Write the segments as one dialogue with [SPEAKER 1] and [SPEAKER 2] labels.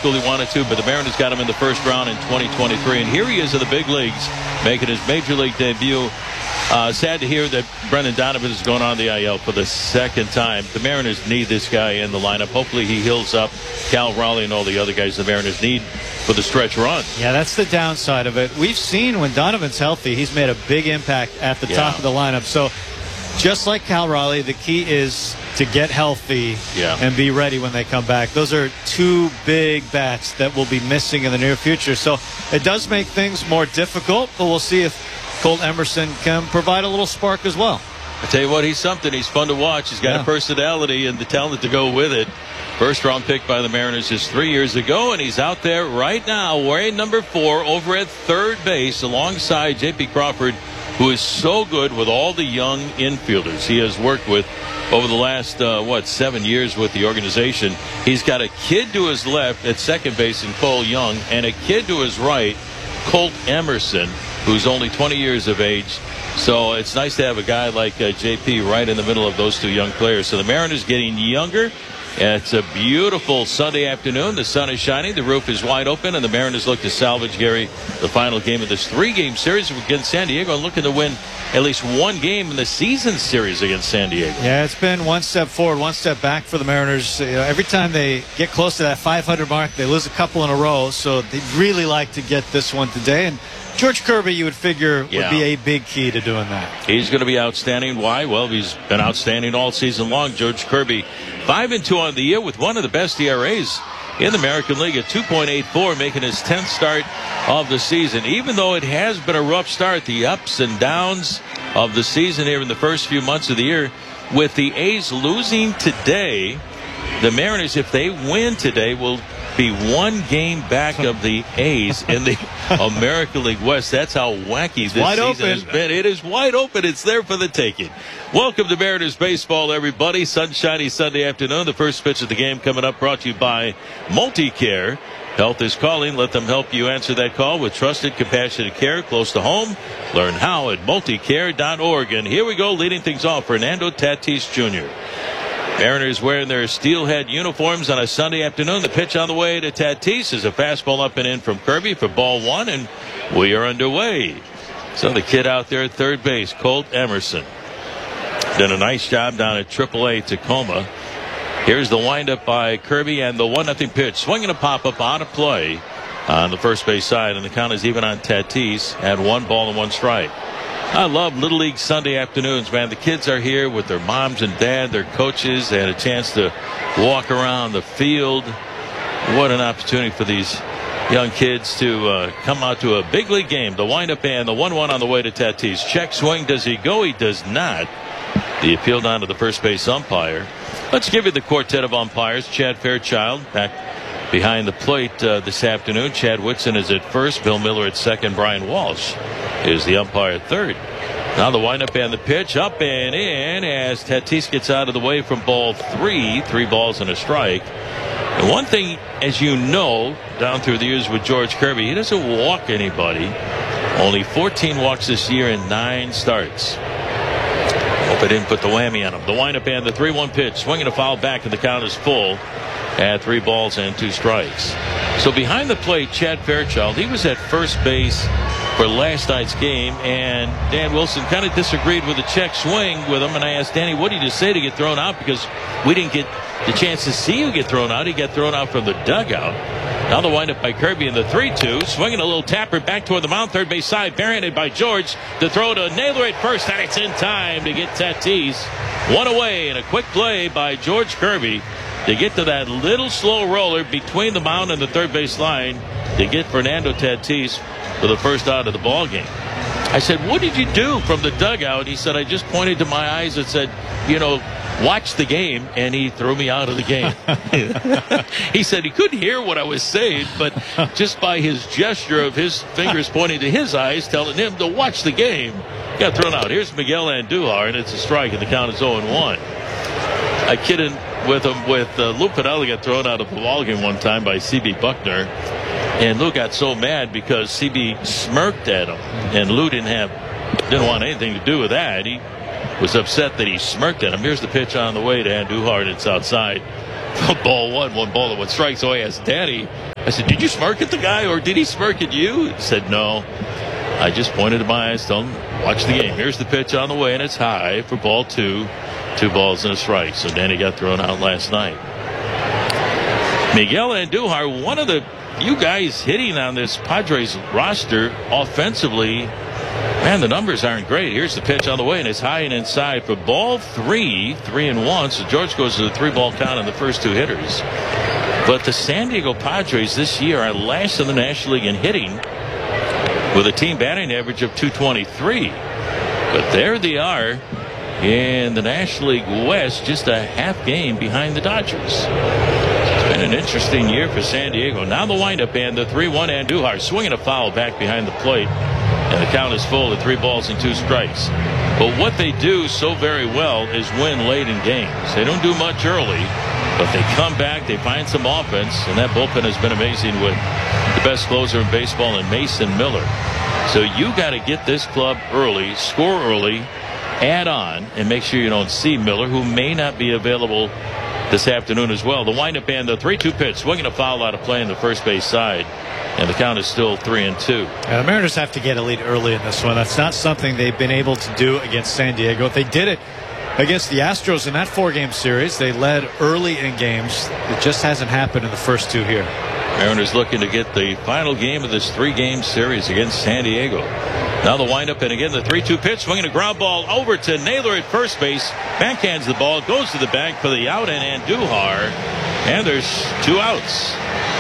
[SPEAKER 1] school he wanted to, but the Mariners got him in the first round in 2023. And here he is in the big leagues, making his major league debut. Sad to hear that Brendan Donovan is going on the IL for the second time. The Mariners need this guy in the lineup. Hopefully he heals up Cal Raleigh and all the other guys the Mariners need for the stretch run.
[SPEAKER 2] Yeah, that's the downside of it. We've seen when Donovan's healthy, he's made a big impact at the top of the lineup. So just like Cal Raleigh, the key is to get healthy and be ready when they come back. Those are two big bats that will be missing in the near future. So it does make things more difficult, but we'll see if Colt Emerson can provide a little spark as well.
[SPEAKER 1] I tell you what, he's something. He's fun to watch. He's got a personality and the talent to go with it. First round pick by the Mariners just 3 years ago, and he's out there right now wearing number 4 over at third base alongside J.P. Crawford, who is so good with all the young infielders he has worked with over the last, 7 years with the organization. He's got a kid to his left at second base in Cole Young, and a kid to his right, Colt Emerson, who's only 20 years of age. So it's nice to have a guy like JP right in the middle of those two young players. So the Mariners getting younger. It's a beautiful Sunday afternoon. The sun is shining. The roof is wide open, and the Mariners look to salvage, Gary, the final game of this 3-game series against San Diego, and looking to win at least one game in the season series against San Diego.
[SPEAKER 2] Yeah, it's been one step forward, one step back for the Mariners. Every time they get close to that 500 mark, they lose a couple in a row. So they'd really like to get this one today. And George Kirby, you would figure, would be a big key to doing that.
[SPEAKER 1] He's going to be outstanding. Why? Well, he's been outstanding all season long. George Kirby, 5-2 on the year with one of the best ERAs in the American League at 2.84, making his 10th start of the season. Even though it has been a rough start, the ups and downs of the season here in the first few months of the year, with the A's losing today, the Mariners, if they win today, will be one game back of the A's in the American League West. That's how wacky this season has been. It is wide open. It's there for the taking. Welcome to Mariners baseball, everybody. Sunshiny Sunday afternoon. The first pitch of the game coming up, brought to you by MultiCare. Health is calling. Let them help you answer that call with trusted, compassionate care close to home. Learn how at multicare.org. And here we go, leading things off, Fernando Tatis Jr. Mariners wearing their steelhead uniforms on a Sunday afternoon. The pitch on the way to Tatis is a fastball up and in from Kirby for ball 1, and we are underway. So the kid out there at third base, Colt Emerson, did a nice job down at AAA Tacoma. Here's the windup by Kirby and the 1-0 pitch. Swinging a pop-up out of play on the first base side, and the count is even on Tatis at 1 ball and 1 strike. I love Little League Sunday afternoons, man. The kids are here with their moms and dad, their coaches, and a chance to walk around the field. What an opportunity for these young kids to come out to a big league game. The windup and the 1-1 on the way to Tatis. Check swing. Does he go? He does not. The appeal down to the first base umpire. Let's give you the quartet of umpires. Chad Fairchild back behind the plate this afternoon. Chad Whitson is at first. Bill Miller at second. Brian Walsh is the umpire at third. Now the windup and the pitch up and in as Tatis gets out of the way from ball 3. 3 balls and a strike. And one thing, as you know, down through the years with George Kirby, he doesn't walk anybody. Only 14 walks this year in 9 starts. Hope I didn't put the whammy on him. The windup and the 3-1 pitch. Swinging a foul back, and the count is full at 3 balls and 2 strikes. So behind the plate, Chad Fairchild, he was at first base for last night's game, and Dan Wilson kind of disagreed with the check swing with him, and I asked Danny, what did you say to get thrown out? Because we didn't get the chance to see you get thrown out. He got thrown out from the dugout. Now the windup by Kirby in the 3-2, swinging a little tapper back toward the mound, third base side, barehanded by George. The throw to Naylor at first, and it's in time to get Tatis one away, and a quick play by George Kirby to get to that little slow roller between the mound and the third base line to get Fernando Tatis for the first out of the ball game. I said, what did you do from the dugout? He said, I just pointed to my eyes and said, watch the game, and he threw me out of the game. He said he couldn't hear what I was saying, but just by his gesture of his fingers pointing to his eyes, telling him to watch the game, got thrown out. Here's Miguel Andujar, and it's a strike, and the count is 0-1. I kidded with him with Lou Piniella got thrown out of the ball game one time by C.B. Buckner, and Lou got so mad because C.B. smirked at him, and Lou didn't want anything to do with that. He was upset that he smirked at him. Here's the pitch on the way to Andujar, and it's outside Ball one ball and 1 strike. So I asked Daddy, I said, did you smirk at the guy or did he smirk at you? He said, no. I just pointed to my eyes, told him, watch the game. Here's the pitch on the way, and it's high for ball 2. 2 balls and a strike. So Danny got thrown out last night. Miguel Andujar, one of the few guys hitting on this Padres roster offensively. Man, the numbers aren't great. Here's the pitch on the way, and it's high and inside for ball 3. 3-1. So George goes to the 3-ball count on the first 2 hitters. But the San Diego Padres this year are last in the National League in hitting with a team batting average of .223. But there they are in the National League West, just a half game behind the Dodgers. It's been an interesting year for San Diego. Now the windup and the 3-1 Andujar swinging a foul back behind the plate. And the count is full at 3 balls and 2 strikes. But what they do so very well is win late in games. They don't do much early, but they come back, they find some offense, and that bullpen has been amazing with the best closer in baseball in Mason Miller. So you got to get this club early, score early, add on, and make sure you don't see Miller, who may not be available this afternoon as well. The windup and the 3-2 pitch, swinging a foul out of play in the first base side. And the count is still 3-2.
[SPEAKER 2] Yeah, the Mariners have to get a lead early in this one. That's not something they've been able to do against San Diego. They did it against the Astros in that 4-game series. They led early in games. It just hasn't happened in the first 2 here.
[SPEAKER 1] Mariners looking to get the final game of this 3-game series against San Diego. Now the windup, and again the 3-2 pitch, swinging a ground ball over to Naylor at first base. Backhands the ball, goes to the bag for the out, and Andujar. And there's 2 outs.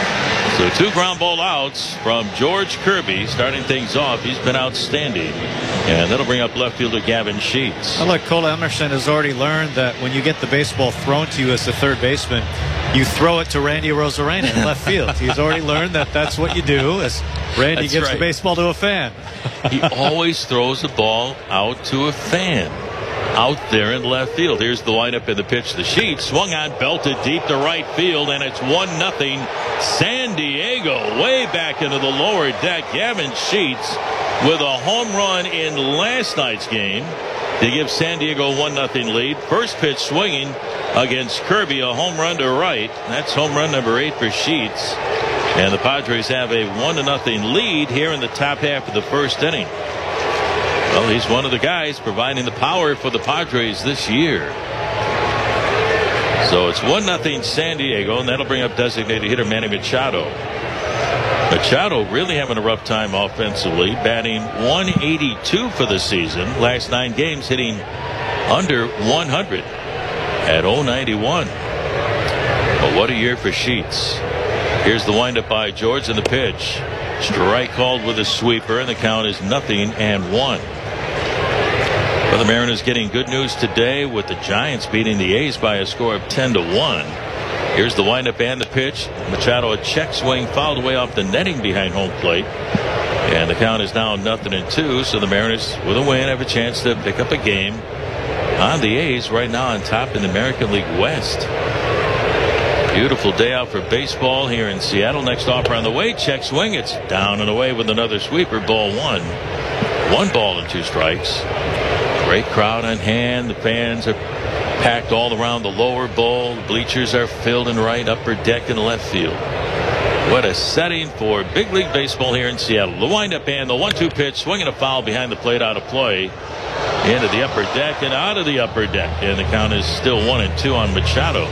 [SPEAKER 1] So 2 ground ball outs from George Kirby starting things off. He's been outstanding. And that'll bring up left fielder Gavin Sheets.
[SPEAKER 2] Well, look, Cole Emerson has already learned that when you get the baseball thrown to you as the third baseman, you throw it to Randy Arozarena in left field. He's already learned that that's what you do as Randy gives the baseball to a fan.
[SPEAKER 1] He always throws the ball out to a fan. Out there in left field. Here's the windup and the pitch to Sheets. Swung on, belted deep to right field, and it's 1-0 San Diego. Way back into the lower deck. Gavin Sheets with a home run in last night's game to give San Diego 1-0 lead. First pitch swinging against Kirby, a home run to right. That's home run number 8 for Sheets. And the Padres have a 1-0 lead here in the top half of the first inning. Well, he's one of the guys providing the power for the Padres this year. So it's 1-0 San Diego, and that'll bring up designated hitter Manny Machado. Machado really having a rough time offensively, batting .182 for the season. Last 9 games hitting under 100 at .091. But what a year for Sheets. Here's the windup by George and the pitch. Strike called with a sweeper, and the count is 0-1. Well, the Mariners getting good news today with the Giants beating the A's by a score of 10-1. Here's the windup and the pitch. Machado, a check swing, fouled away off the netting behind home plate. And the count is now 0-2. So the Mariners, with a win, have a chance to pick up a game on the A's right now on top in the American League West. Beautiful day out for baseball here in Seattle. Next offer on the way. Check swing. It's down and away with another sweeper. Ball 1. 1 ball and 2 strikes. Great crowd on hand. The fans are packed all around the lower bowl. The bleachers are filled in right, upper deck, and left field. What a setting for big league baseball here in Seattle. The windup and the 1-2 pitch, swinging a foul behind the plate, out of play into the upper deck and out of the upper deck. And the count is still 1-2 on Machado.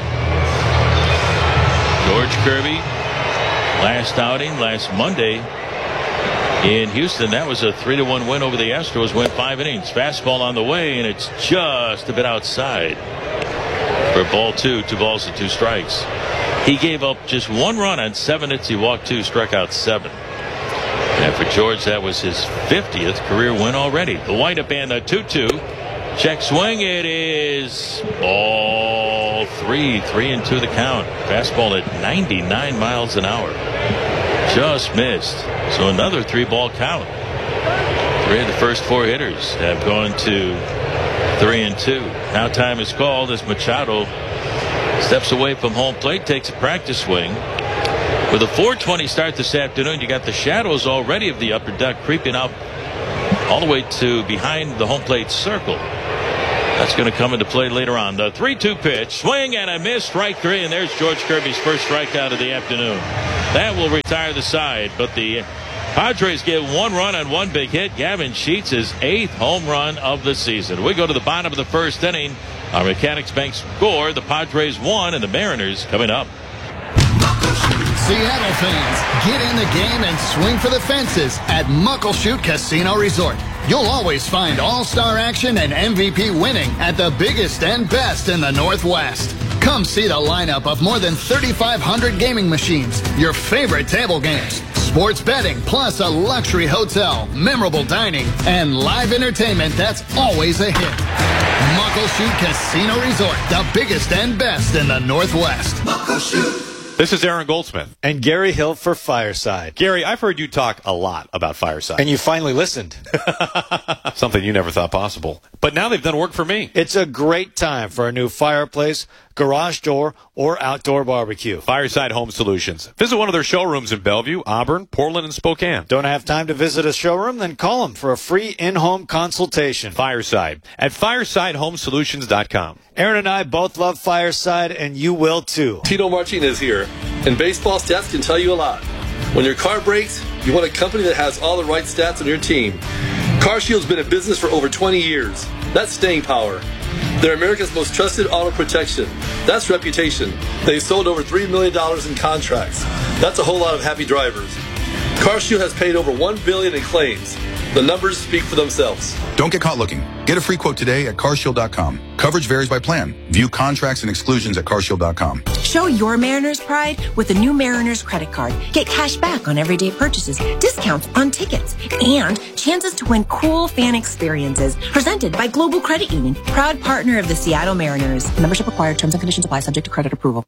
[SPEAKER 1] George Kirby, last outing last Monday in Houston. That was a 3-1 win over the Astros. Went 5 innings. Fastball on the way, and it's just a bit outside for ball 2. 2 balls and 2 strikes. He gave up just 1 run on 7 hits. He walked 2, struck out 7. And for George, that was his 50th career win already. The windup and the 2-2. Check swing. It is ball 3. 3-2 the count. Fastball at 99 miles an hour. Just missed. So another 3-ball count. 3 of the first 4 hitters have gone to 3-2. Now time is called as Machado steps away from home plate, takes a practice swing. With a 4:20 start this afternoon, you got the shadows already of the upper deck creeping out all the way to behind the home plate circle. That's going to come into play later on. The 3-2 pitch. Swing and a miss. Strike 3. And there's George Kirby's first strikeout of the afternoon. That will retire the side. But the Padres get 1 run on 1 big hit. Gavin Sheets' 8th home run of the season. We go to the bottom of the first inning. Our Mechanics Bank score. The Padres 1 and the Mariners coming up.
[SPEAKER 3] Seattle fans, get in the game and swing for the fences at Muckleshoot Casino Resort. You'll always find all-star action and MVP winning at the biggest and best in the Northwest. Come see the lineup of more than 3,500 gaming machines, your favorite table games, sports betting, plus a luxury hotel, memorable dining, and live entertainment that's always a hit. Muckleshoot Casino Resort, the biggest and best in the Northwest. Muckleshoot.
[SPEAKER 4] This is Aaron Goldsmith.
[SPEAKER 2] And Gary Hill for Fireside.
[SPEAKER 4] Gary, I've heard you talk a lot about Fireside.
[SPEAKER 2] And you finally listened.
[SPEAKER 4] Something you never thought possible. But now they've done work for me.
[SPEAKER 2] It's a great time for a new fireplace, garage door, or outdoor barbecue.
[SPEAKER 4] Fireside Home Solutions. Visit one of their showrooms in Bellevue, Auburn, Portland, and Spokane.
[SPEAKER 2] Don't have time to visit a showroom? Then call them for a free in-home consultation.
[SPEAKER 4] Fireside at firesidehomesolutions.com.
[SPEAKER 2] Aaron and I both love Fireside, and you will too.
[SPEAKER 5] Tito Martinez here. And baseball stats can tell you a lot. When your car breaks, you want a company that has all the right stats on your team. CarShield's been in business for over 20 years. That's staying power. They're America's most trusted auto protection. That's reputation. They've sold over $3 million in contracts. That's a whole lot of happy drivers. CarShield has paid over $1 billion in claims. The numbers speak for themselves.
[SPEAKER 6] Don't get caught looking. Get a free quote today at carshield.com. Coverage varies by plan. View contracts and exclusions at carshield.com.
[SPEAKER 7] Show your Mariners pride with the new Mariners credit card. Get cash back on everyday purchases, discounts on tickets, and chances to win cool fan experiences. Presented by Global Credit Union, proud partner of the Seattle Mariners. Membership required. Terms and conditions apply. Subject to credit approval.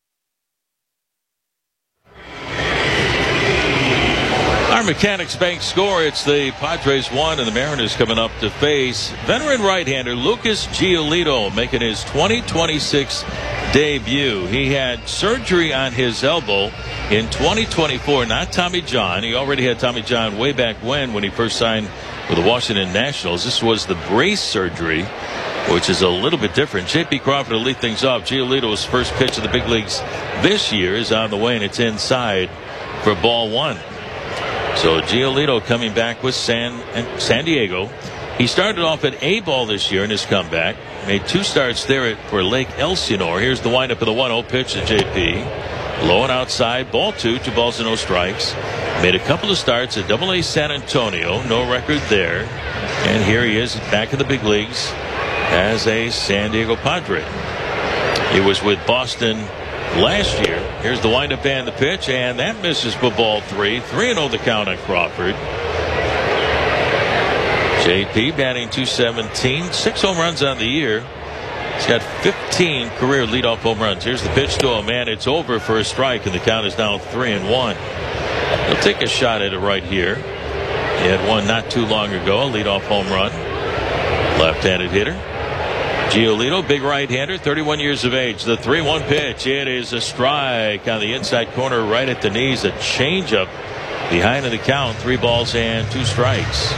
[SPEAKER 1] Our Mechanics Bank score, it's the Padres 1 and the Mariners coming up to face veteran right-hander Lucas Giolito making his 2026 debut. He had surgery on his elbow in 2024, not Tommy John. He already had Tommy John way back when he first signed with the Washington Nationals. This was the brace surgery, which is a little bit different. J.P. Crawford will lead things off. Giolito's first pitch of the big leagues this year is on the way, and it's inside for ball 1. So Giolito coming back with San Diego. He started off at A-ball this year in his comeback. Made 2 starts there for Lake Elsinore. Here's the windup of the 1-0 pitch to JP. Low and outside, ball 2, 2 balls and no strikes. Made a couple of starts at Double-A San Antonio. No record there. And here he is back in the big leagues as a San Diego Padre. He was with Boston last year. Here's the windup and the pitch, and that misses for ball 3. 3-0 the count on Crawford. JP batting .217, 6 home runs on the year. He's got 15 career leadoff home runs. Here's the pitch to him, and it's over for a strike, and the count is now 3-1. He'll take a shot at it right here. He had one not too long ago, a leadoff home run. Left-handed hitter. Giolito, big right-hander, 31 years of age. The 3-1 pitch. It is a strike on the inside corner right at the knees. A changeup behind in the count. 3 balls and 2 strikes.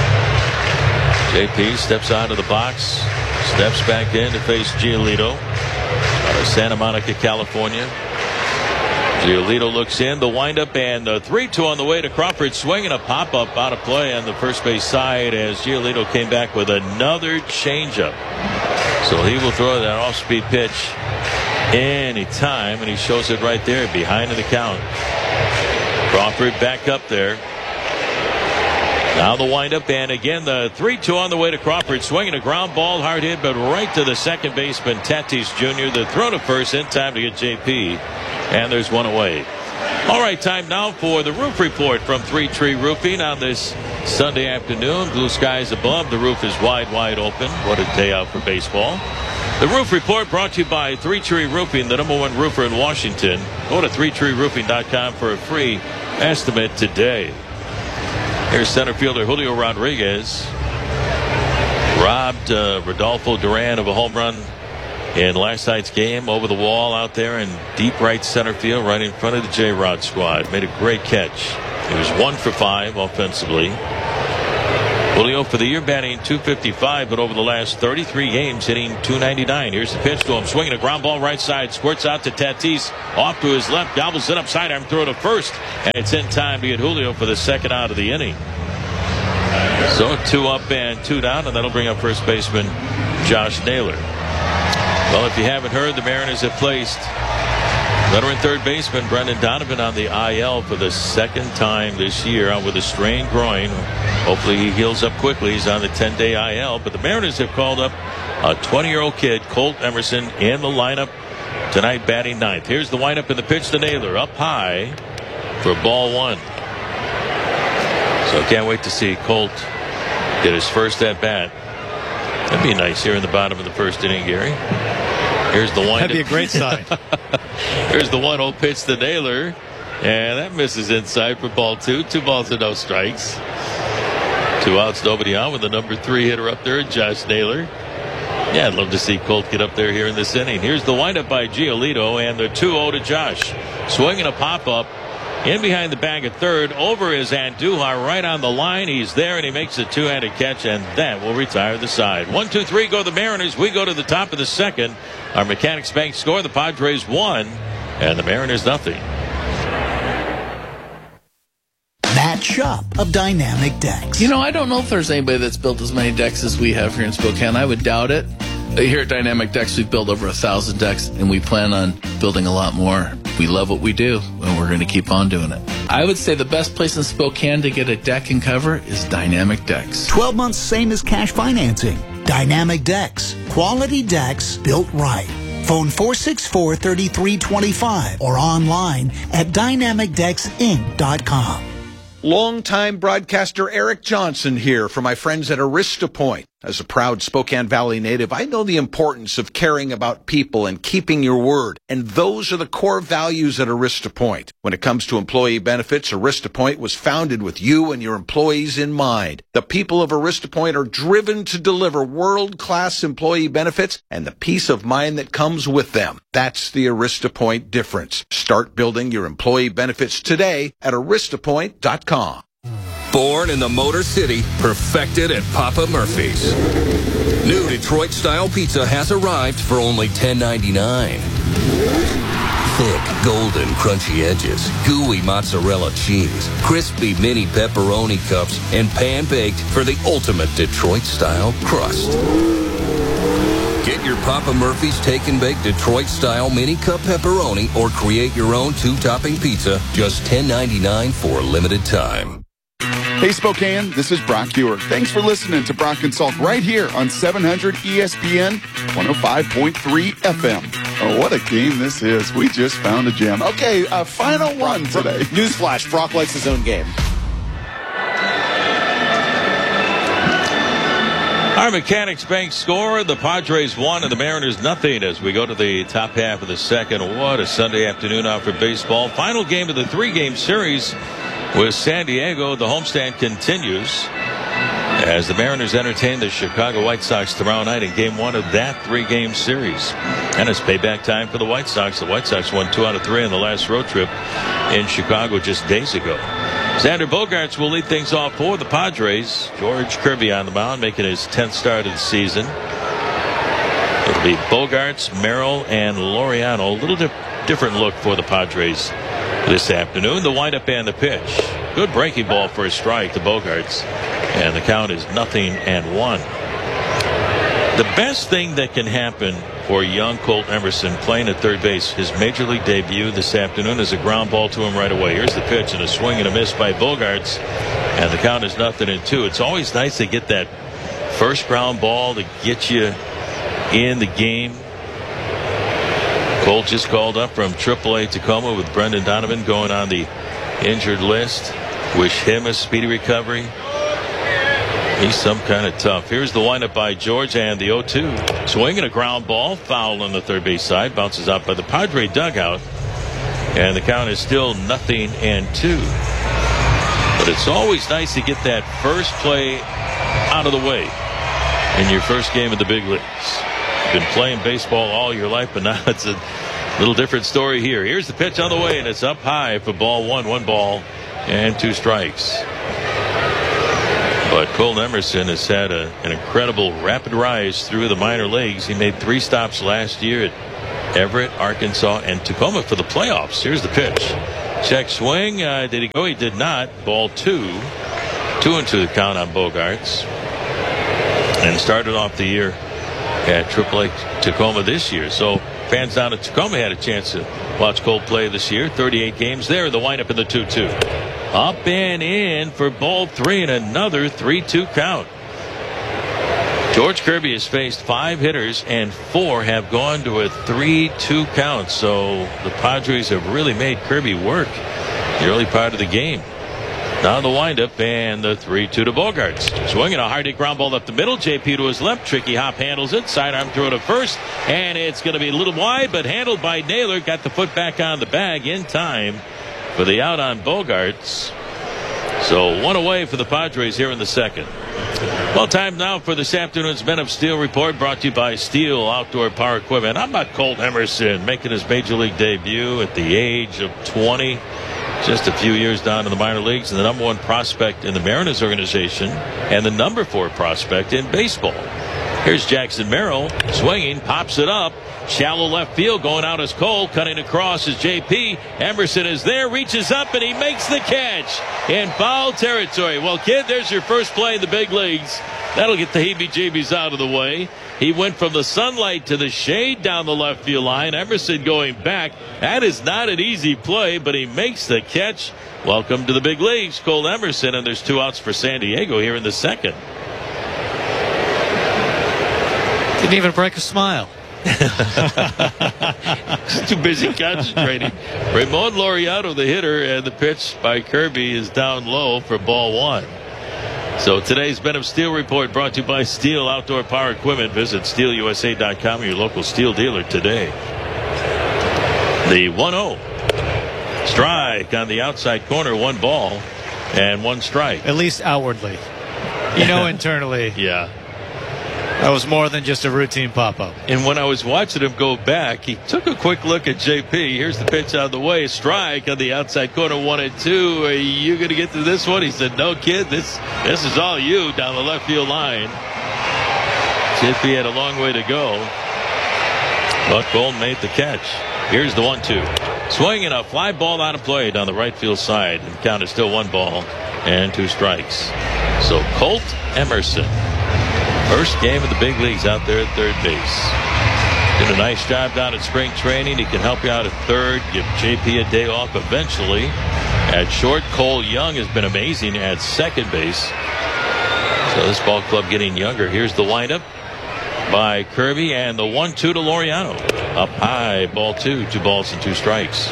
[SPEAKER 1] JP steps out of the box. Steps back in to face Giolito out of Santa Monica, California. Giolito looks in. The windup and the 3-2 on the way to Crawford. Swinging a pop-up out of play on the first base side as Giolito came back with another changeup. So he will throw that off-speed pitch anytime, and he shows it right there behind in the count. Crawford back up there. Now the windup, and again the 3-2 on the way to Crawford. Swinging a ground ball, hard hit, but right to the second baseman, Tatis Jr. The throw to first in time to get JP, and there's one away. All right, time now for the roof report from Three Tree Roofing on this Sunday afternoon. Blue skies above. The roof is wide open. What a day out for baseball. The roof report brought to you by Three Tree Roofing, the #1 roofer in Washington. Go to threetreeroofing.com for a free estimate today. Here's center fielder Julio Rodriguez. Robbed Rodolfo Duran of a home run in last night's game, over the wall out there in deep right center field, right in front of the J-Rod squad. Made a great catch. He was 1 for 5 offensively. Julio for the year batting .255, but over the last 33 games hitting .299. Here's the pitch to him, swinging a ground ball right side, squirts out to Tatis, off to his left, gobbles it up, sidearm throw to first, and it's in time to get Julio for the second out of the inning. So 2 up and 2 down, and that'll bring up first baseman Josh Naylor. Well, if you haven't heard, the Mariners have placed veteran third baseman Brendan Donovan on the IL for the second time this year with a strained groin. Hopefully he heals up quickly. He's on the 10-day IL. But the Mariners have called up a 20-year-old kid, Colt Emerson, in the lineup tonight, batting ninth. Here's the windup and the pitch to Naylor, up high for ball 1. So can't wait to see Colt get his first at bat. That'd be nice here in the bottom of the first inning, Gary. Here's the windup.
[SPEAKER 2] That'd be a great sign.
[SPEAKER 1] Here's the 1-0 pitch to Naylor, and that misses inside for ball 2. 2 balls and no strikes. 2 outs, nobody on with the number 3 hitter up there, Josh Naylor. Yeah, I'd love to see Colt get up there here in this inning. Here's the windup by Giolito, and the 2-0 to Josh. Swinging a pop-up in behind the bag at third. Over is Andujar right on the line. He's there, and he makes a two-handed catch, and that will retire the side. 1-2-3 go the Mariners. We go to the top of the second. Our Mechanics Bank score, the Padres 1, and the Mariners nothing.
[SPEAKER 8] That shop of Dynamic Decks.
[SPEAKER 9] You know, I don't know if there's anybody that's built as many decks as we have here in Spokane. I would doubt it. Here at Dynamic Decks, we've built over 1,000 decks, and we plan on building a lot more. We love what we do, and we're going to keep on doing it. I would say the best place in Spokane to get a deck and cover is Dynamic Decks.
[SPEAKER 8] 12 months, same as cash financing. Dynamic Decks. Quality decks built right. Phone 464-3325 or online at dynamicdecksinc.com.
[SPEAKER 10] Longtime broadcaster Eric Johnson here for my friends at Arista Point. As a proud Spokane Valley native, I know the importance of caring about people and keeping your word. And those are the core values at Arista Point. When it comes to employee benefits, Arista Point was founded with you and your employees in mind. The people of Arista Point are driven to deliver world-class employee benefits and the peace of mind that comes with them. That's the Arista Point difference. Start building your employee benefits today at aristapoint.com.
[SPEAKER 11] Born in the Motor City, perfected at Papa Murphy's. New Detroit-style pizza has arrived for only $10.99. Thick, golden, crunchy edges, gooey mozzarella cheese, crispy mini pepperoni cups, and pan-baked for the ultimate Detroit-style crust. Get your Papa Murphy's Take and Bake Detroit-style mini cup pepperoni or create your own 2-topping pizza, just $10.99 for a limited time.
[SPEAKER 12] Hey Spokane, this is Brock Hewer. Thanks for listening to Brock and Salk right here on 700 ESPN 105.3 FM. Oh, what a game this is. We just found a gem. Okay, final one today.
[SPEAKER 13] Newsflash, Brock likes his own game.
[SPEAKER 1] Our Mechanics Bank score, the Padres 1 and the Mariners nothing as we go to the top half of the second. What a Sunday afternoon out for baseball. Final game of the 3-game series with San Diego. The homestand continues as the Mariners entertain the Chicago White Sox tomorrow night in Game 1 of that 3-game series. And it's payback time for the White Sox. The White Sox won 2 out of 3 on the last road trip in Chicago just days ago. Xander Bogaerts will lead things off for the Padres. George Kirby on the mound, making his 10th start of the season. It'll be Bogaerts, Merrill, and Laureano. A little different look for the Padres this afternoon. The windup and the pitch. Good breaking ball for a strike to Bogaerts. And the count is 0-1. The best thing that can happen for young Colt Emerson playing at third base, his major league debut this afternoon, is a ground ball to him right away. Here's the pitch and a swing and a miss by Bogaerts. And the count is 0-2. It's always nice to get that first ground ball to get you in the game. Colt just called up from AAA Tacoma with Brendan Donovan going on the injured list. Wish him a speedy recovery. He's some kind of tough. Here's the windup by George and the 0-2. Swinging a ground ball. Foul on the third base side. Bounces out by the Padre dugout. And the count is still 0-2. But it's always nice to get that first play out of the way in your first game of the big leagues. You've been playing baseball all your life, but now it's a little different story here. Here's the pitch on the way, and it's up high for ball 1. 1 ball and 2 strikes. But Colton Emerson has had an incredible rapid rise through the minor leagues. He made 3 stops last year at Everett, Arkansas, and Tacoma for the playoffs. Here's the pitch. Check swing. Did he go? He did not. Ball 2. 2-2 the count on Bogaerts. And started off the year at AAA Tacoma this year. So fans down at Tacoma had a chance to watch Colt play this year. 38 games there. The windup in the 2-2. Up and in for ball 3 and another 3-2 count. George Kirby has faced 5 hitters and 4 have gone to a 3-2 count. So the Padres have really made Kirby work the early part of the game. Now the windup and the 3-2 to Bogaerts. Swinging a hard hit ground ball up the middle. JP to his left. Tricky Hop handles it. Sidearm throw to first. And it's going to be a little wide, but handled by Naylor. Got the foot back on the bag in time for the out on Bogaerts. So 1 away for the Padres here in the second. Well, time now for this afternoon's Men of Steel report, brought to you by Steel Outdoor Power Equipment. I'm about Colt Emerson, making his major league debut at the age of 20. Just a few years down in the minor leagues, and the number 1 prospect in the Mariners organization and the number 4 prospect in baseball. Here's Jackson Merrill swinging, pops it up. Shallow left field, going out is Cole, cutting across is JP. Emerson is there, reaches up, and he makes the catch in foul territory. Well, kid, there's your first play in the big leagues. That'll get the heebie-jeebies out of the way. He went from the sunlight to the shade down the left field line. Emerson going back. That is not an easy play, but he makes the catch. Welcome to the big leagues, Cole Emerson, and there's 2 outs for San Diego here in the second.
[SPEAKER 2] Didn't even break a smile.
[SPEAKER 1] Too busy concentrating. Ramon Laureano, the hitter, and the pitch by Kirby is down low for ball 1. So today's Men of Steel report brought to you by Steel Outdoor Power Equipment. Visit SteelUSA.com, your local Steel dealer today. The 1-0. Strike on the outside corner, 1 ball and 1 strike.
[SPEAKER 2] At least outwardly. You know, internally.
[SPEAKER 1] Yeah.
[SPEAKER 2] That was more than just a routine pop-up.
[SPEAKER 1] And when I was watching him go back, he took a quick look at JP. Here's the pitch out of the way. Strike on the outside corner, 1-2. Are you going to get to this one? He said, no, kid, this is all you down the left field line. JP had a long way to go. But Gold made the catch. Here's the 1-2. Swinging a fly ball out of play down the right field side. And count is still 1 ball and 2 strikes. So Colt Emerson. First game of the big leagues out there at third base. Did a nice job down at spring training. He can help you out at third. Give JP a day off eventually. At short, Cole Young has been amazing at second base. So this ball club getting younger. Here's the windup by Kirby and the 1-2 to Laureano. Up high, ball 2. 2 balls and 2 strikes.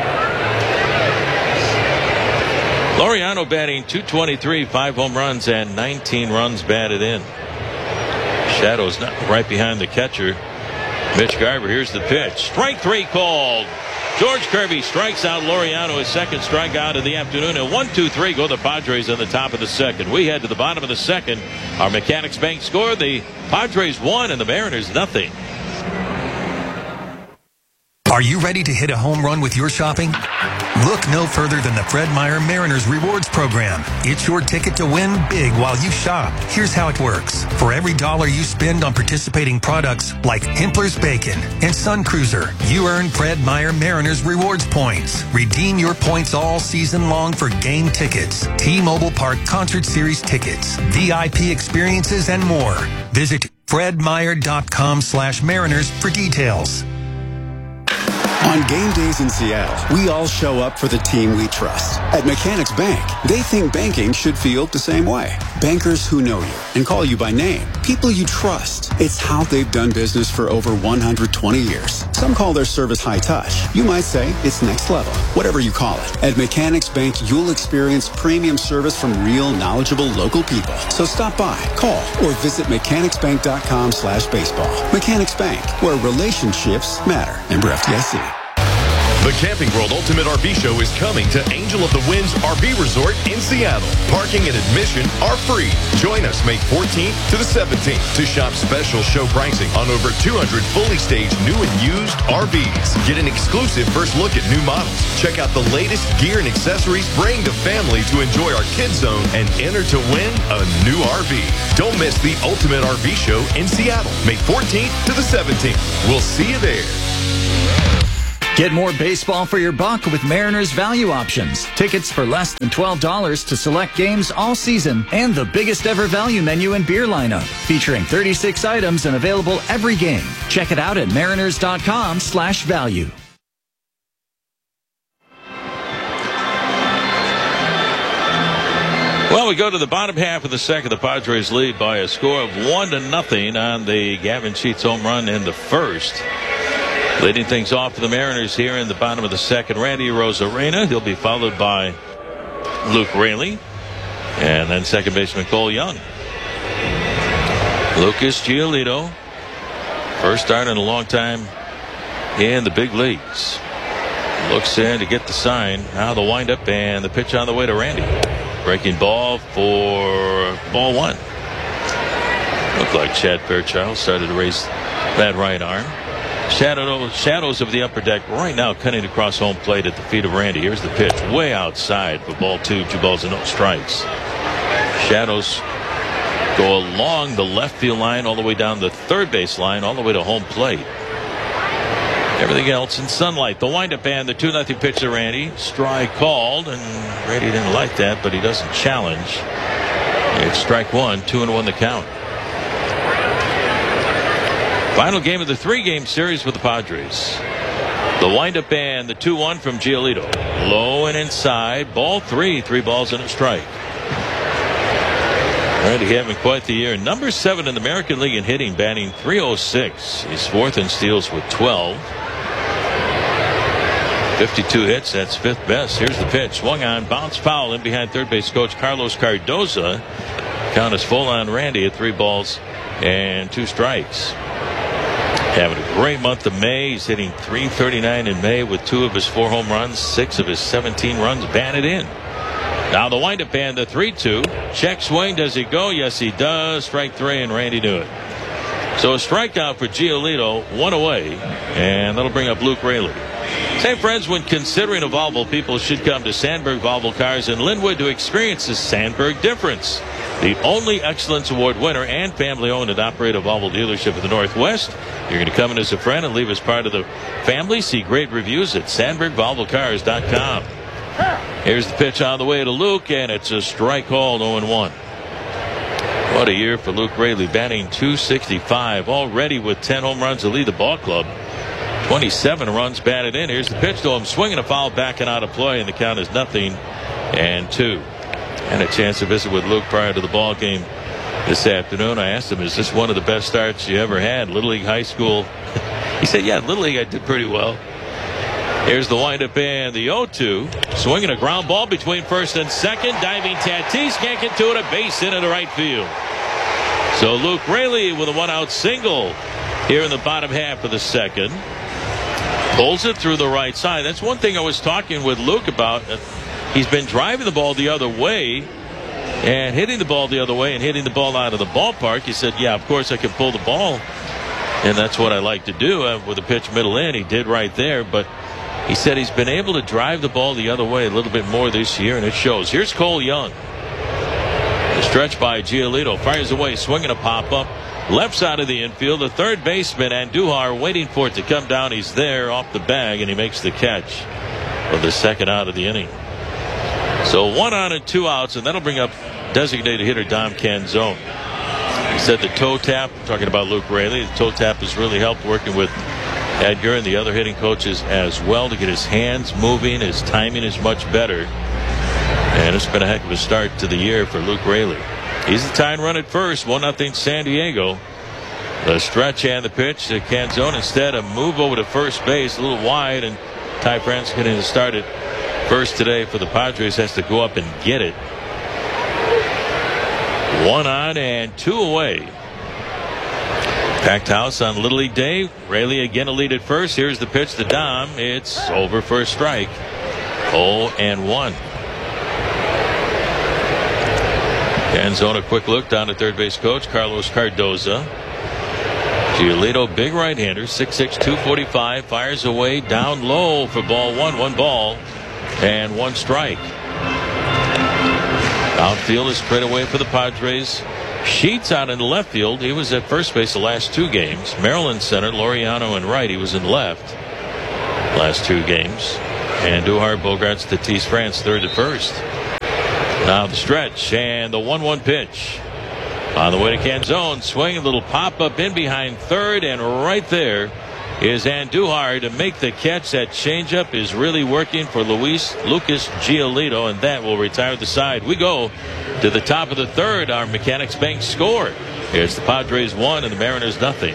[SPEAKER 1] Laureano batting .223, 5 home runs and 19 runs batted in. Shadows not right behind the catcher, Mitch Garver. Here's the pitch. Strike 3 called. George Kirby strikes out Laureano, his second strikeout of the afternoon. And 1-2-3 go the Padres in the top of the second. We head to the bottom of the second. Our Mechanics Bank score. The Padres 1 and the Mariners nothing.
[SPEAKER 14] Are you ready to hit a home run with your shopping? Look no further than the Fred Meyer Mariners Rewards Program. It's your ticket to win big while you shop. Here's how it works. For every $1 you spend on participating products like Himpler's Bacon and Sun Cruiser, you earn Fred Meyer Mariners Rewards points. Redeem your points all season long for game tickets, T-Mobile Park Concert Series tickets, VIP experiences, and more. Visit fredmeyer.com/Mariners for details.
[SPEAKER 15] On game days in Seattle, we all show up for the team we trust. At Mechanics Bank, they think banking should feel the same way. Bankers who know you and call you by name. People you trust. It's how they've done business for over 120 years. Some call their service high touch. You might say it's next level. Whatever you call it. At Mechanics Bank, you'll experience premium service from real, knowledgeable local people. So stop by, call, or visit mechanicsbank.com/baseball. Mechanics Bank, where relationships matter. Member FDIC.
[SPEAKER 16] The Camping World Ultimate RV Show is coming to Angel of the Winds RV Resort in Seattle. Parking and admission are free. Join us May 14th to the 17th to shop special show pricing on over 200 fully staged new and used RVs. Get an exclusive first look at new models. Check out the latest gear and accessories. Bring the family to enjoy our kids zone and enter to win a new RV. Don't miss the Ultimate RV Show in Seattle, May 14th to the 17th. We'll see you there.
[SPEAKER 17] Get more baseball for your buck with Mariners Value Options. Tickets for less than $12 to select games all season and the biggest ever value menu and beer lineup, featuring 36 items and available every game. Check it out at mariners.com/value.
[SPEAKER 1] Well, we go to the bottom half of the second. The Padres lead by a score of 1-0 on the Gavin Sheets home run in the first. Leading things off for the Mariners here in the bottom of the second, Randy Arozarena. He'll be followed by Luke Raley. And then second baseman Cole Young. Lucas Giolito. First start in a long time in the big leagues. Looks in to get the sign. Now the windup and the pitch on the way to Randy. Breaking ball for ball one. Looked like Chad Fairchild started to raise that right arm. Shadows of the upper deck right now cutting across home plate at the feet of Randy. Here's the pitch way outside for ball two balls and no strikes. Shadows go along the left field line all the way down the third base line all the way to home plate. Everything else in sunlight. The windup and the 2-0 pitch to Randy. Strike called, and Randy didn't like that, but he doesn't challenge. It's strike one, 2-1 the count. Final game of the three-game series with the Padres. The windup and the 2-1 from Giolito. Low and inside. Ball three. 3 balls and a strike. Randy having quite the year. Number 7 in the American League in hitting, batting .306. He's fourth in steals with 12. 52 hits. That's fifth best. Here's the pitch. Swung on. Bounce foul in behind third base coach Carlos Cardoza. Count is full on Randy at 3 balls and 2 strikes. Having a great month of May. He's hitting .339 in May with 2 of his 4 home runs, 6 of his 17 runs batted in. Now the windup and the 3-2. Check swing. Does he go? Yes, he does. Strike 3, and Randy knew it. So a strikeout for Giolito, 1 away, and that'll bring up Luke Raley. Say, friends, when considering a Volvo, people should come to Sandberg Volvo Cars in Linwood to experience the Sandberg difference. The only Excellence Award winner and family-owned and operated Volvo dealership in the Northwest. You're going to come in as a friend and leave as part of the family. See great reviews at SandbergVolvoCars.com. Here's the pitch on the way to Luke, and it's a strike called, 0-1. What a year for Luke Raley, batting .265, already with 10 home runs to lead the ball club. 27 runs batted in. Here's the pitch to him, swinging a foul back and out of play, and the count is 0-2. And a chance to visit with Luke prior to the ball game this afternoon. I asked him, is this one of the best starts you ever had? Little League, high school? He said, yeah, Little League I did pretty well. Here's the windup and the 0-2. Swinging a ground ball between first and second. Diving Tatis can't get to it. A base hit into right field. So Luke Raley with a 1-out single here in the bottom half of the second. Pulls it through the right side. That's one thing I was talking with Luke about. He's been driving the ball the other way and hitting the ball the other way and hitting the ball out of the ballpark. He said, yeah, of course I can pull the ball, and that's what I like to do with a pitch middle in. He did right there, but he said he's been able to drive the ball the other way a little bit more this year, and it shows. Here's Cole Young. The stretch by Giolito. Fires away, swinging a pop-up. Left side of the infield, the third baseman, Andujar, waiting for it to come down. He's there off the bag, and he makes the catch for the second out of the inning. So 1 on and 2 outs, and that'll bring up designated hitter Dom Canzone. He said the toe tap, talking about Luke Raley, the toe tap has really helped working with Edgar and the other hitting coaches as well to get his hands moving. His timing is much better. And it's been a heck of a start to the year for Luke Raley. He's the tying run at first, 1-0 San Diego. The stretch and the pitch to Canzone. Instead, a move over to first base, a little wide, and Ty France getting to start it first today for the Padres. Has to go up and get it. 1 on and 2 away. Packed house on Little League Day. Raley again a lead at first. Here's the pitch to Dom. It's over for a strike. 0-1. Canzone, a quick look down at third base coach Carlos Cardoza. Giolito, big right-hander, 6'6", 245, fires away down low for ball one. 1 ball and 1 strike. Outfield is spread away for the Padres. Sheets out in the left field. He was at first base the last 2 games. Maryland center, Laureano in right. He was in left last 2 games. And Duhar Bogarts Tatis France third to first. Now the stretch and the 1-1 pitch. On the way to Canzone, swing, a little pop-up in behind third, and right there is Andujar to make the catch. That changeup is really working for Lucas Giolito, and that will retire the side. We go to the top of the third. Our Mechanics Bank score. It's the Padres 1 and the Mariners nothing.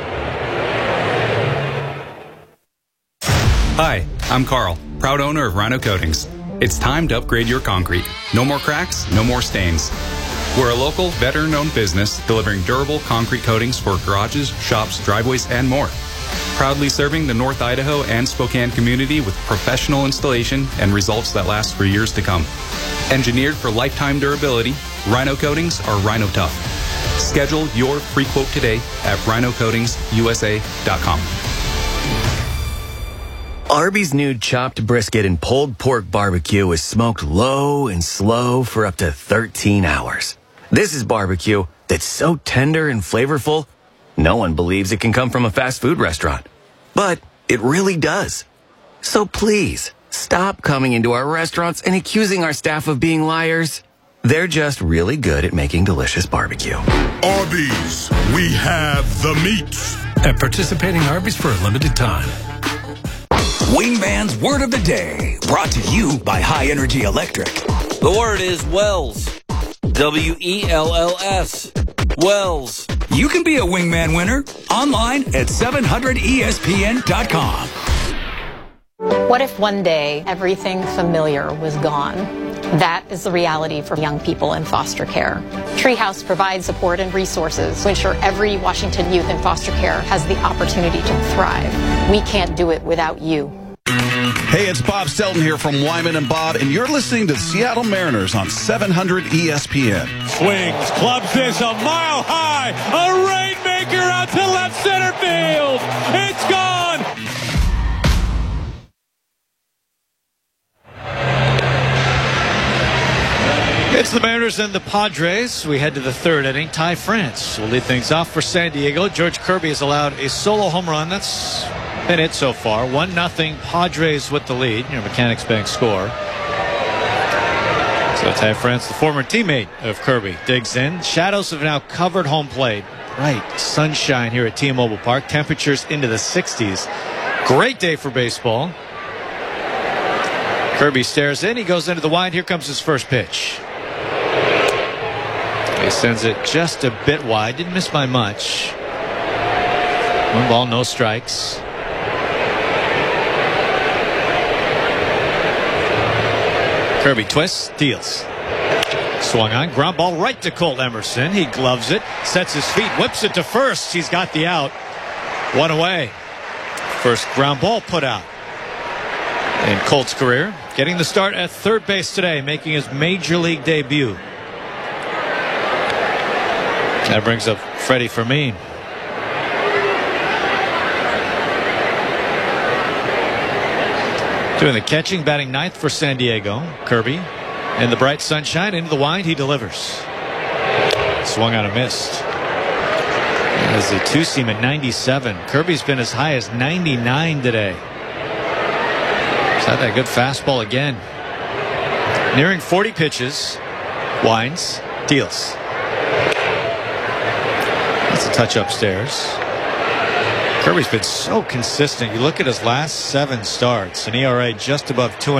[SPEAKER 18] Hi, I'm Carl, proud owner of Rhino Coatings. It's time to upgrade your concrete. No more cracks, no more stains. We're a local, veteran-owned business delivering durable concrete coatings for garages, shops, driveways, and more. Proudly serving the North Idaho and Spokane community with professional installation and results that last for years to come. Engineered for lifetime durability, Rhino Coatings are Rhino Tough. Schedule your free quote today at rhinocoatingsusa.com.
[SPEAKER 19] Arby's new chopped brisket and pulled pork barbecue is smoked low and slow for up to 13 hours. This is barbecue that's so tender and flavorful, no one believes it can come from a fast food restaurant. But it really does. So please, stop coming into our restaurants and accusing our staff of being liars. They're just really good at making delicious barbecue.
[SPEAKER 20] Arby's, we have the meats.
[SPEAKER 21] At participating Arby's for a limited time.
[SPEAKER 22] Wingman's Word of the Day, brought to you by High Energy Electric.
[SPEAKER 23] The word is Wells. W-E-L-L-S. Wells.
[SPEAKER 22] You can be a Wingman winner online at 700ESPN.com.
[SPEAKER 24] What if one day everything familiar was gone? That is the reality for young people in foster care. Treehouse provides support and resources to ensure every Washington youth in foster care has the opportunity to thrive. We can't do it without you.
[SPEAKER 25] Hey, it's Bob Stelton here from Wyman and Bob, and you're listening to the Seattle Mariners on 700 ESPN.
[SPEAKER 26] Swings, clubs this a mile high, a rainmaker out to left center field. It's gone.
[SPEAKER 2] It's the Mariners and the Padres. We head to the third inning. Ty France will lead things off for San Diego. George Kirby has allowed a solo home run. That's been it so far. 1-0 Padres with the lead. Your Mechanics Bank score. So Ty France, the former teammate of Kirby, digs in. Shadows have now covered home plate. Bright sunshine here at T-Mobile Park. Temperatures into the 60s. Great day for baseball. Kirby stares in. He goes into the wind. Here comes his first pitch. He sends it just a bit wide. Didn't miss by much. 1 ball, no strikes. Kirby twists, deals. Swung on, ground ball right to Colt Emerson. He gloves it, sets his feet, whips it to first. He's got the out. 1 away. First ground ball put out in Colt's career. Getting the start at third base today, making his major league debut. That brings up Freddie Fermin. Doing the catching, batting ninth for San Diego. Kirby in the bright sunshine, into the wind, he delivers. Swung on a missed. As a two-seam at 97. Kirby's been as high as 99 today. He's had that good fastball again. Nearing 40 pitches. Winds, deals. That's a touch upstairs. Kirby's been so consistent. You look at his last 7 starts, an ERA just above 2.5.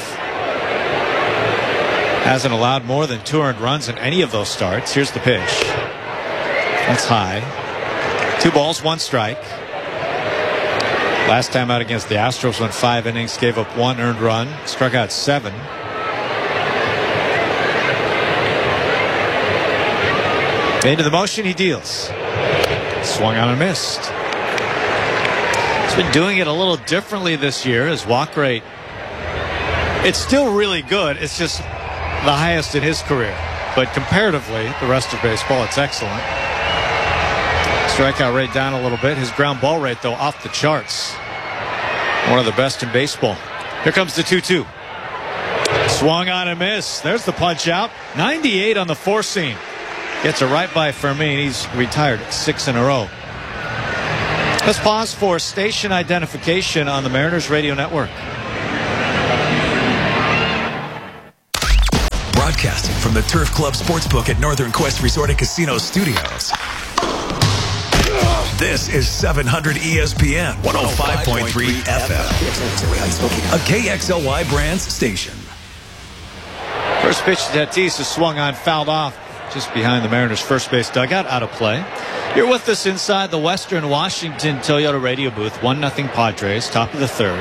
[SPEAKER 2] Hasn't allowed more than 2 earned runs in any of those starts. Here's the pitch. That's high. 2 balls, 1 strike. Last time out against the Astros, went 5 innings, gave up 1 earned run, struck out 7. Into the motion, he deals. Swung on and missed. He's been doing it a little differently this year. His walk rate, it's still really good. It's just the highest in his career. But comparatively, the rest of baseball, it's excellent. Strikeout rate down a little bit. His ground ball rate, though, off the charts. One of the best in baseball. Here comes the 2-2. Swung on and missed. There's the punch out. 98 on the four seam. Gets it right by Fermin. He's retired 6 in a row. Let's pause for station identification on the Mariners Radio Network.
[SPEAKER 22] Broadcasting from the Turf Club Sportsbook at Northern Quest Resort and Casino Studios. This is 700 ESPN 105.3 FM. A KXLY Brands station.
[SPEAKER 2] First pitch to Tatis is swung on, fouled off just behind the Mariners' first base dugout, out of play. You're with us inside the Western Washington Toyota radio booth. 1-0 Padres, top of the third.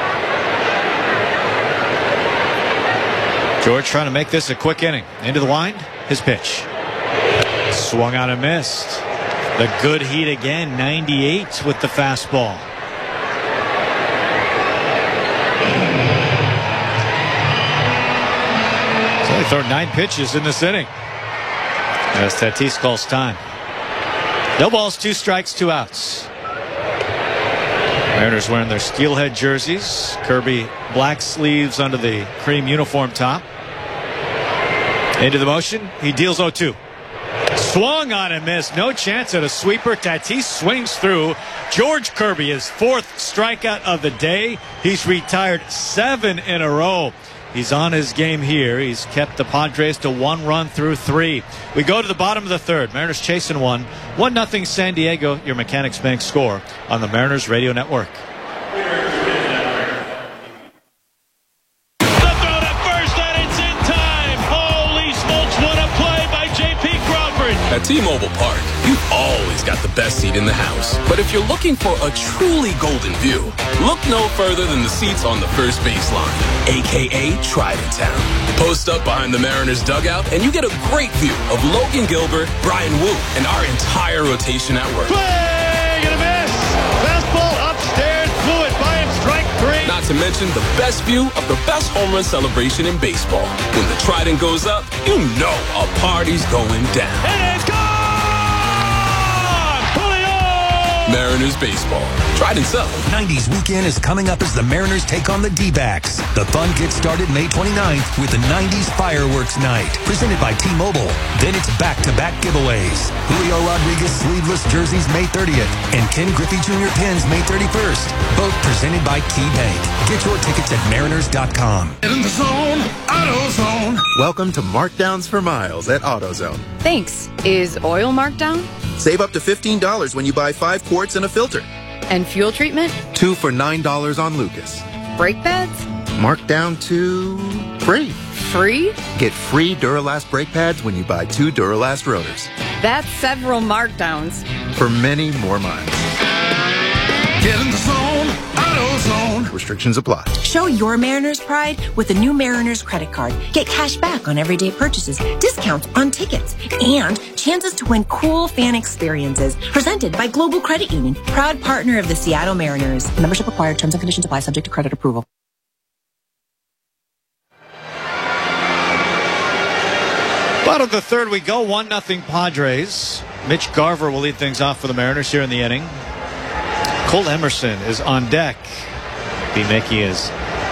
[SPEAKER 2] George trying to make this a quick inning. Into the wind, his pitch. Swung on and missed. The good heat again, 98 with the fastball. So they throw 9 pitches in this inning. As Tatis calls time. No balls, 2 strikes, 2 outs. Mariners wearing their steelhead jerseys. Kirby black sleeves under the cream uniform top. Into the motion. He deals 0-2. Swung on and missed. No chance at a sweeper. Tatis swings through. George Kirby, his 4th strikeout of the day. He's retired 7 in a row. He's on his game here. He's kept the Padres to 1 run through 3. We go to the bottom of the third. Mariners chasing 1. 1-0 San Diego, your Mechanics Bank score on the Mariners Radio Network.
[SPEAKER 11] At T-Mobile Park, you've always got the best seat in the house. But if you're looking for a truly golden view, look no further than the seats on the first baseline, a.k.a. Trident Town. Post up behind the Mariners dugout, and you get a great view of Logan Gilbert, Brian Wu, and our entire rotation at work.
[SPEAKER 2] Swing and a miss! Fastball upstairs, blew it by him, strike 3.
[SPEAKER 11] Not to mention the best view of the best home run celebration in baseball. When the Trident goes up, you know a party's going down.
[SPEAKER 2] And it's gone!
[SPEAKER 11] Mariners baseball. Trident up.
[SPEAKER 14] 90s weekend is coming up as the Mariners take on the D-backs. The fun gets started May 29th with the 90s Fireworks Night, presented by T-Mobile. Then it's back-to-back giveaways. Julio Rodriguez sleeveless jerseys May 30th and Ken Griffey Jr. pins May 31st. Both presented by T-Bank. Get your tickets at mariners.com.
[SPEAKER 20] In the zone, AutoZone.
[SPEAKER 3] Welcome to Markdowns for Miles at AutoZone.
[SPEAKER 4] Thanks. Is oil marked down?
[SPEAKER 3] Save up to $15 when you buy 5 quarts and a filter.
[SPEAKER 4] And fuel treatment?
[SPEAKER 3] 2 for $9 on Lucas.
[SPEAKER 4] Brake pads?
[SPEAKER 3] Marked down to free.
[SPEAKER 4] Free?
[SPEAKER 3] Get free Duralast brake pads when you buy 2 Duralast rotors.
[SPEAKER 4] That's several markdowns.
[SPEAKER 3] For many more miles.
[SPEAKER 20] Get in the zone, AutoZone.
[SPEAKER 3] Restrictions apply.
[SPEAKER 5] Show your Mariners pride with the new Mariners credit card. Get cash back on everyday purchases, discounts on tickets, and chances to win cool fan experiences. Presented by Global Credit Union, proud partner of the Seattle Mariners. Membership required. Terms and conditions apply. Subject to credit approval.
[SPEAKER 2] Bottom of the third we go. 1-0 Padres. Mitch Garver will lead things off for the Mariners here in the inning. Cole Emerson is on deck. Be making his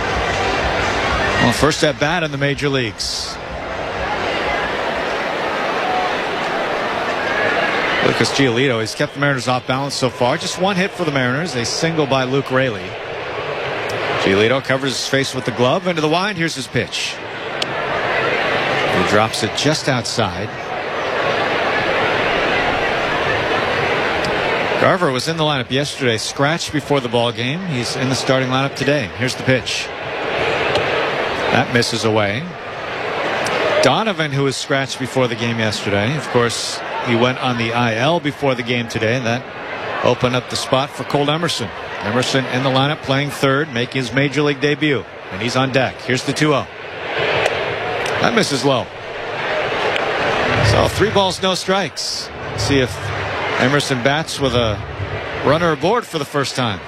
[SPEAKER 2] first at bat in the major leagues. Lucas Giolito, he's kept the Mariners off balance so far. Just 1 hit for the Mariners. A single by Luke Raley. Giolito covers his face with the glove. Into the wind. Here's his pitch. He drops it just outside. Garver was in the lineup yesterday, scratched before the ball game. He's in the starting lineup today. Here's the pitch. That misses away. Donovan, who was scratched before the game yesterday, of course, he went on the IL before the game today. That opened up the spot for Cole Emerson. Emerson in the lineup playing third, making his major league debut. And he's on deck. Here's the 2-0. That misses low. So 3 balls, no strikes. See if Emerson bats with a runner aboard for the first time.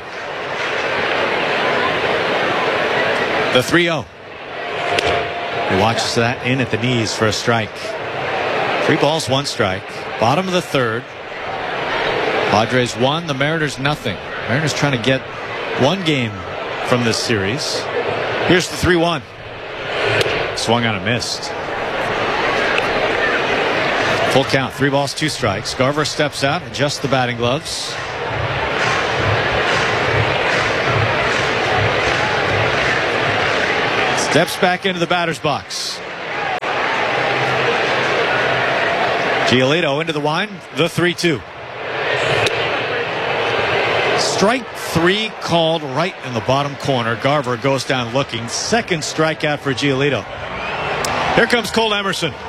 [SPEAKER 2] The 3-0. He watches that in at the knees for a strike. 3 balls, 1 strike. Bottom of the 3rd. Padres 1, the Mariners nothing. Mariners trying to get 1 game from this series. Here's the 3-1. Swung on and missed. Full count, 3 balls, 2 strikes. Garver steps out, adjusts the batting gloves. Steps back into the batter's box. Giolito into the wind, the 3-2. Strike 3 called right in the bottom corner. Garver goes down looking. Second strikeout for Giolito. Here comes Cole Emerson.